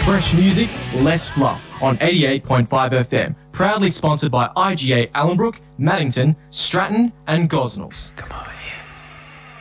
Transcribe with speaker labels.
Speaker 1: Fresh music, less fluff on 88.5 FM. Proudly sponsored by IGA Allenbrook, Maddington, Stratton and Gosnells.
Speaker 2: Come on.